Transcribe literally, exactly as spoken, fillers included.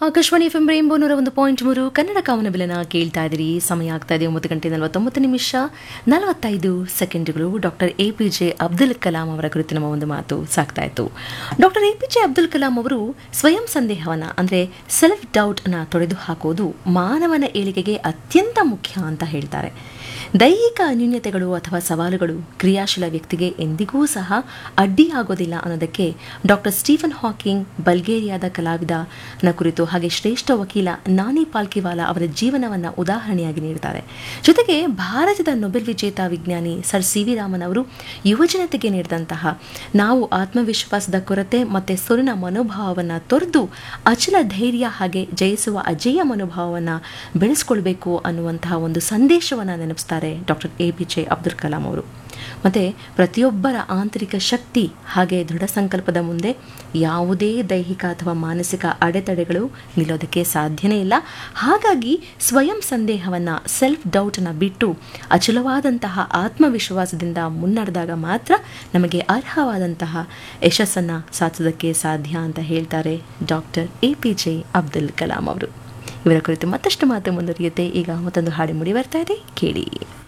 Akashvani F M rainbow ನೂರ ಒಂದು point ಮೂರು ಕನ್ನಡ ಕಾಮನಬಿಲನ ಕೇಳ್ತಾ ಇದ್ದೀರಿ. ಸಮಯ ಆಗ್ತಾ ಇದೆ ಒಂಬತ್ತು ಗಂಟೆ ನಲವತ್ತೊಂಬತ್ತು ನಿಮಿಷ ನಲವತ್ತೈದು ಸೆಕೆಂಡ್ಗಳು. Doctor A P J Abdul Kalam ಅವರ ಕುರಿತು ನಮ್ಮ ಒಂದು ಮಾತು ಸಾಕ್ತಾ ಇತ್ತು. Doctor A P J Abdul Kalam ಅವರು ಸ್ವಯಂ ಸಂದೇಹವನ್ನು ಅಂದರೆ ಸೆಲ್ಫ್ ಡೌಟ್ ಅನ್ನು ತೊಡೆದು ಹಾಕೋದು ಮಾನವನ ಏಳಿಗೆಗೆ ಅತ್ಯಂತ ಮುಖ್ಯ ಅಂತ ಹೇಳ್ತಾರೆ. ದೈಹಿಕ ನ್ಯೂನ್ಯತೆಗಳು ಅಥವಾ ಸವಾಲುಗಳು ಕ್ರಿಯಾಶೀಲ ವ್ಯಕ್ತಿಗೆ ಎಂದಿಗೂ ಸಹ ಅಡ್ಡಿಯಾಗೋದಿಲ್ಲ ಅನ್ನೋದಕ್ಕೆ ಡಾಕ್ಟರ್ ಸ್ಟೀಫನ್ ಹಾಕಿಂಗ್, ಬಲ್ಗೇರಿಯಾದ ಕಲಾವಿದನ ಕುರಿತು ಹಾಗೆ ಶ್ರೇಷ್ಠ ವಕೀಲ ನಾನಿ ಪಾಲ್ಕಿವಾಲಾ ಅವರ ಜೀವನವನ್ನು ಉದಾಹರಣೆಯಾಗಿ ನೀಡುತ್ತಾರೆ. ಜೊತೆಗೆ ಭಾರತದ ನೊಬೆಲ್ ವಿಜೇತ ವಿಜ್ಞಾನಿ ಸರ್ ಸಿ ವಿ ರಾಮನ್ ಅವರು ಯುವಜನತೆಗೆ ನೀಡಿದಂತಹ ನಾವು ಆತ್ಮವಿಶ್ವಾಸದ ಕೊರತೆ ಮತ್ತು ಸೊಲಿನ ಮನೋಭಾವವನ್ನು ತೊರೆದು ಅಚಲ ಧೈರ್ಯ ಹಾಗೆ ಜಯಿಸುವ ಅಜೇಯ ಮನೋಭಾವವನ್ನು ಬೆಳೆಸ್ಕೊಳ್ಬೇಕು ಅನ್ನುವಂತಹ ಒಂದು ಸಂದೇಶವನ್ನು ನೆನಪಿಸ್ತಾರೆ doctor A P J Abdul Kalam ಅವರು. ಮತ್ತು ಪ್ರತಿಯೊಬ್ಬರ ಆಂತರಿಕ ಶಕ್ತಿ ಹಾಗೆ ದೃಢ ಸಂಕಲ್ಪದ ಮುಂದೆ ಯಾವುದೇ ದೈಹಿಕ ಅಥವಾ ಮಾನಸಿಕ ಅಡೆತಡೆಗಳು ನಿಲ್ಲೋದಕ್ಕೆ ಸಾಧ್ಯನೇ ಇಲ್ಲ. ಹಾಗಾಗಿ ಸ್ವಯಂ ಸಂದೇಹವನ್ನು, ಸೆಲ್ಫ್ ಡೌಟನ್ನು ಬಿಟ್ಟು ಅಚಲವಾದಂತಹ ಆತ್ಮವಿಶ್ವಾಸದಿಂದ ಮುನ್ನಡೆದಾಗ ಮಾತ್ರ ನಮಗೆ ಅರ್ಹವಾದಂತಹ ಯಶಸ್ಸನ್ನು ಸಾಧಿಸೋದಕ್ಕೆ ಸಾಧ್ಯ ಅಂತ ಹೇಳ್ತಾರೆ doctor A P J Abdul Kalam ಅವರು. ಇವರ ಕುರಿತು ಮತ್ತಷ್ಟು ಮಾತು ಮುಂದುವರಿಯುತ್ತೆ. ಈಗ ಮತ್ತೊಂದು ಹಾಡು ಮೂಡಿ ಬರ್ತಾ ಇದೆ, ಕೇಳಿ.